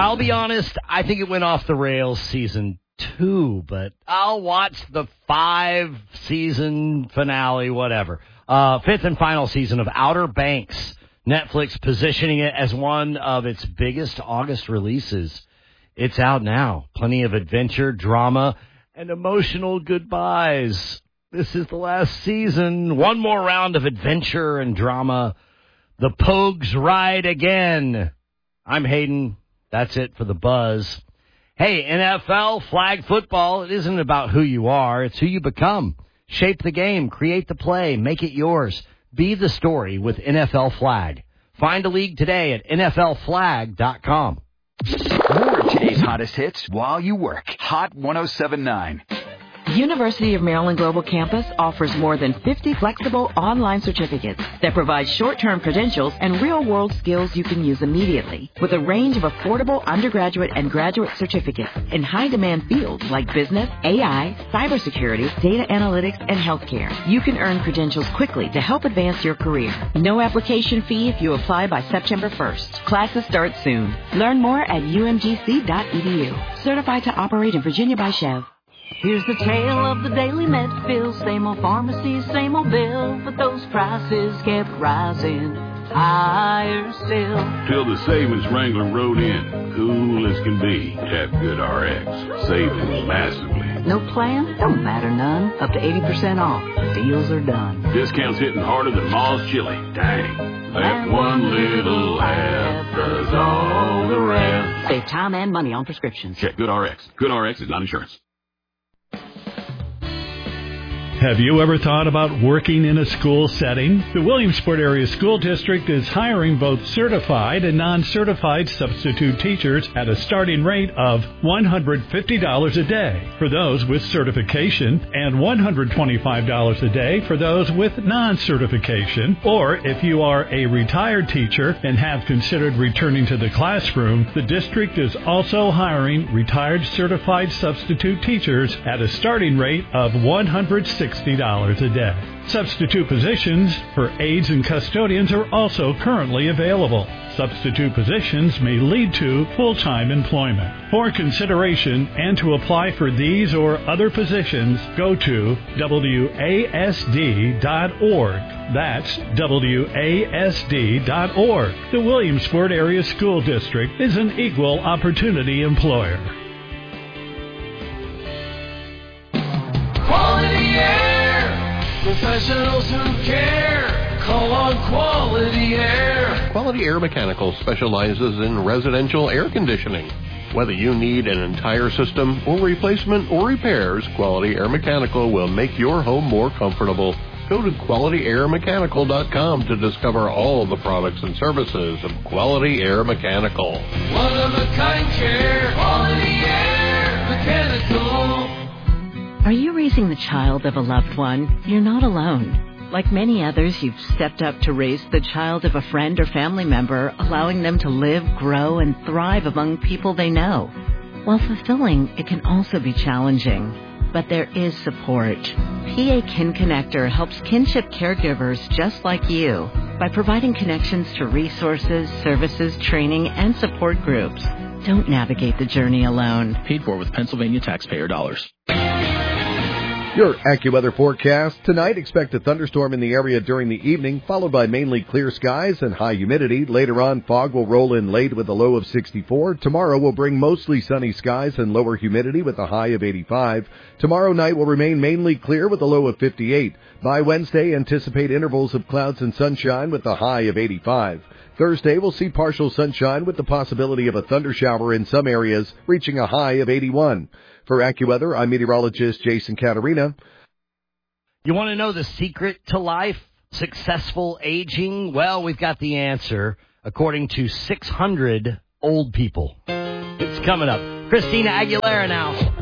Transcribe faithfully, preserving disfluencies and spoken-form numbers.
I'll be honest, I think it went off the rails season two, but I'll watch the five-season finale, whatever. Uh, fifth and final season of Outer Banks. Netflix positioning it as one of its biggest August releases. It's out now. Plenty of adventure, drama, and emotional goodbyes. This is the last season. One more round of adventure and drama. The Pogues ride again. I'm Hayden. That's it for the buzz. Hey, N F L, flag football, it isn't about who you are. It's who you become. Shape the game. Create the play. Make it yours. Be the story with N F L Flag. Find a league today at N F L flag dot com. More of today's hottest hits while you work. Hot one oh seven point nine. University of Maryland Global Campus offers more than fifty flexible online certificates that provide short-term credentials and real-world skills you can use immediately. With a range of affordable undergraduate and graduate certificates in high-demand fields like business, A I, cybersecurity, data analytics, and healthcare, you can earn credentials quickly to help advance your career. No application fee if you apply by September first. Classes start soon. Learn more at U M G C dot E D U. Certified to operate in Virginia by Chev. Here's the tale of the daily med bill. Same old pharmacy, same old bill, but those prices kept rising higher still. Till the savings Wrangler rode in, cool as can be at GoodRx, saving massively. No plan? Don't matter none. Up to eighty percent off. Deals are done. Discounts hitting harder than Ma's chili. Dang. That one little app does all the rest. Save time and money on prescriptions. Check GoodRx. GoodRx is not insurance. Have you ever thought about working in a school setting? The Williamsport Area School District is hiring both certified and non-certified substitute teachers at a starting rate of one hundred fifty dollars a day for those with certification and one hundred twenty-five dollars a day for those with non-certification. Or if you are a retired teacher and have considered returning to the classroom, the district is also hiring retired certified substitute teachers at a starting rate of one hundred sixty dollars a day. Substitute positions for aides and custodians are also currently available. Substitute positions may lead to full-time employment. For consideration and to apply for these or other positions, go to W A S D dot org. That's W A S D dot org. The Williamsport Area School District is an equal opportunity employer. Quality Air, professionals who care, call on Quality Air. Quality Air Mechanical specializes in residential air conditioning. Whether you need an entire system or replacement or repairs, Quality Air Mechanical will make your home more comfortable. Go to quality air mechanical dot com to discover all of the products and services of Quality Air Mechanical. One of a kind care, Quality Air Mechanical. Are you raising the child of a loved one? You're not alone. Like many others, you've stepped up to raise the child of a friend or family member, allowing them to live, grow, and thrive among people they know. While fulfilling, it can also be challenging. But there is support. P A Kin Connector helps kinship caregivers just like you by providing connections to resources, services, training, and support groups. Don't navigate the journey alone. Paid for with Pennsylvania taxpayer dollars. Your AccuWeather forecast. Tonight, expect a thunderstorm in the area during the evening, followed by mainly clear skies and high humidity. Later on, fog will roll in late with a low of sixty-four. Tomorrow will bring mostly sunny skies and lower humidity with a high of eighty-five. Tomorrow night will remain mainly clear with a low of fifty-eight. By Wednesday, anticipate intervals of clouds and sunshine with a high of eighty-five. Thursday, we'll see partial sunshine with the possibility of a thundershower in some areas, reaching a high of eighty-one. For AccuWeather, I'm meteorologist Jason Caterina. You want to know the secret to life? Successful aging? Well, we've got the answer, according to six hundred old people. It's coming up. Christina Aguilera now.